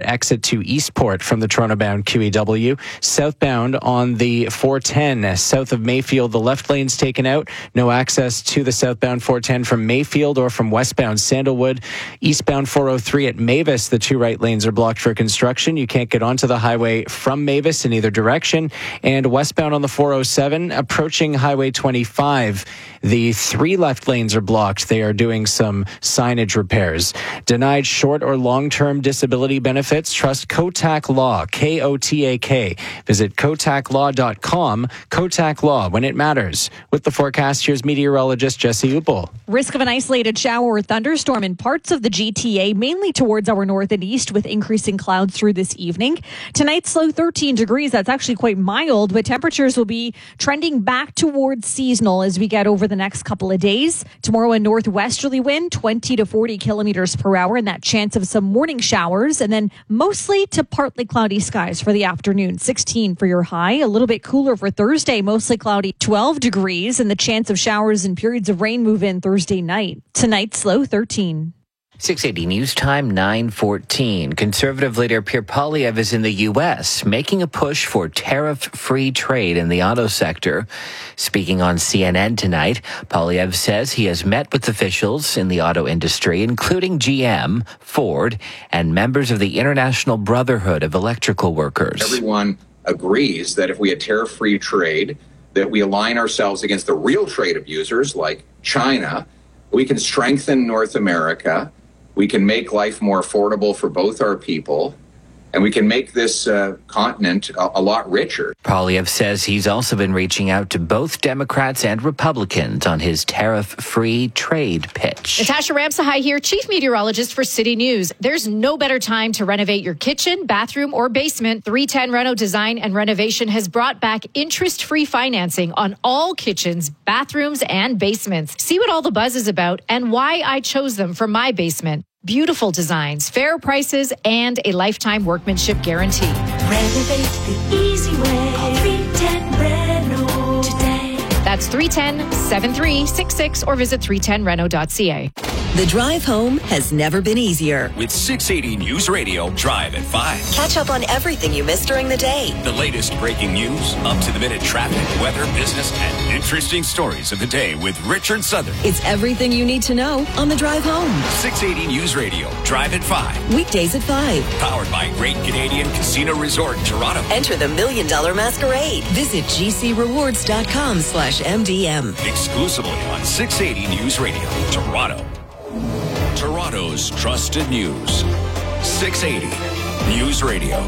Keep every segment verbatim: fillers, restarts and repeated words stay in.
exit to Eastport from the Toronto-bound Q E W. Southbound on the four ten south of Mayfield, the left lane's taken out. No access to the southbound four ten from Mayfield or from westbound Sandalwood. Eastbound four oh three at Mavis, the two right lanes are blocked for construction. You can't get onto the highway from Mavis in either direction. And westbound on the four oh seven, approaching Highway twenty-five, the three left lanes are blocked. They are doing some signage repairs. Denied short or long-term disability benefits? Trust Kotak Law, K O T A K. Visit kotak law dot com. Kotak Law, when it matters. With the forecast, here's meteorologist Jesse Upel. Risk of an isolated shower or thunderstorm in parts of the G T A, mainly towards our north and east, with increasing clouds through this evening. Tonight's low thirteen degrees. That's actually quite mild, but temperatures will be trending back towards seasonal as we get over the next couple of days. Tomorrow, a northwesterly wind, twenty to forty kilometers per hour, and that chance of some morning showers, and then mostly to partly cloudy skies for the afternoon. sixteen for your high. A little bit cooler for Thursday, mostly cloudy, twelve degrees, and the chance of showers and periods of rain move in Thursday night. Tonight's low thirteen. six eighty News Time, nine fourteen. Conservative leader Pierre Poilievre is in the U S, making a push for tariff-free trade in the auto sector. Speaking on C N N tonight, Poilievre says he has met with officials in the auto industry, including G M, Ford, and members of the International Brotherhood of Electrical Workers. Everyone agrees that if we had tariff-free trade, that we align ourselves against the real trade abusers like China, we can strengthen North America. We can make life more affordable for both our people, and we can make this uh, continent a, a lot richer. Poilievre says he's also been reaching out to both Democrats and Republicans on his tariff-free trade pitch. Natasha Ramsahai here, Chief Meteorologist for City News. There's no better time to renovate your kitchen, bathroom, or basement. three ten Reno Design and Renovation has brought back interest-free financing on all kitchens, bathrooms, and basements. See what all the buzz is about and why I chose them for my basement. Beautiful designs, fair prices, and a lifetime workmanship guarantee. Renovate the easy way. Call three ten Reno today. That's three one zero, seven three six six or visit three ten reno dot c a. The drive home has never been easier. With six eighty News Radio, Drive at five. Catch up on everything you missed during the day. The latest breaking news, up-to-the-minute traffic, weather, business, and interesting stories of the day with Richard Southern. It's everything you need to know on the drive home. six eighty News Radio, Drive at five. Weekdays at five. Powered by Great Canadian Casino Resort, Toronto. Enter the Million Dollar Masquerade. Visit gcrewards.com slash MDM. Exclusively on six eighty News Radio, Toronto. Toronto's trusted news. six eighty News Radio.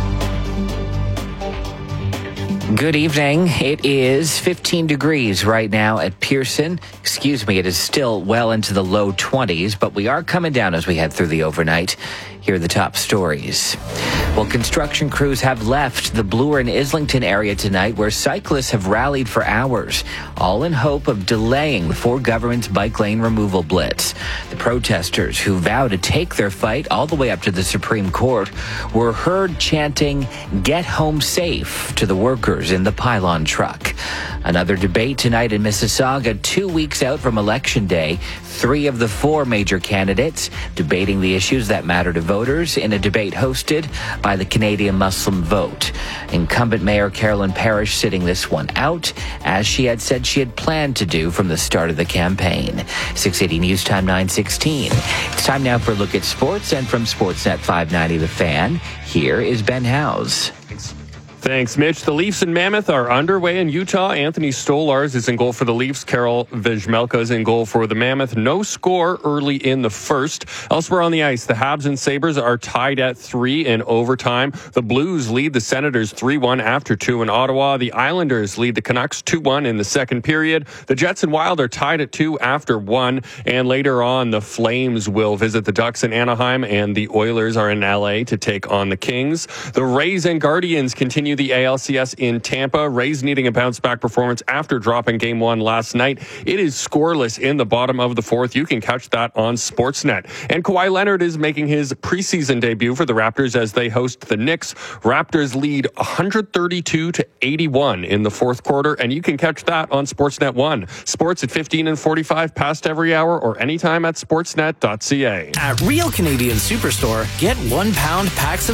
Good evening. It is fifteen degrees right now at Pearson. Excuse me, it is still well into the low twenties, but we are coming down as we head through the overnight. Here are the top stories. Well, construction crews have left the Bloor and Islington area tonight, where cyclists have rallied for hours, all in hope of delaying the Ford government's bike lane removal blitz. The protesters, who vow to take their fight all the way up to the Supreme Court, were heard chanting, "Get home safe," to the workers in the pylon truck. Another debate tonight in Mississauga, two weeks out from Election Day. Three of the four major candidates debating the issues that matter to voters in a debate hosted by the Canadian Muslim Vote. Incumbent Mayor Carolyn Parrish sitting this one out, as she had said she had planned to do from the start of the campaign. six eighty News Time, nine sixteen. It's time now for a look at sports, and from Sportsnet five ninety The Fan, here is Ben Howes. Thanks, Mitch. The Leafs and Mammoth are underway in Utah. Anthony Stolarz is in goal for the Leafs. Karel Vejmelka is in goal for the Mammoth. No score early in the first. Elsewhere on the ice, the Habs and Sabres are tied at three in overtime. The Blues lead the Senators three one after two in Ottawa. The Islanders lead the Canucks two one in the second period. The Jets and Wild are tied at two after one. And later on, the Flames will visit the Ducks in Anaheim, and the Oilers are in L A to take on the Kings. The Rays and Guardians continue the A L C S in Tampa. Rays needing a bounce-back performance after dropping game one last night. It is scoreless in the bottom of the fourth. You can catch that on Sportsnet. And Kawhi Leonard is making his preseason debut for the Raptors as they host the Knicks. Raptors lead one thirty-two to eighty-one in the fourth quarter, and you can catch that on Sportsnet one. Sports at fifteen and forty-five past every hour or anytime at sportsnet dot c a. At Real Canadian Superstore, get one pound packs of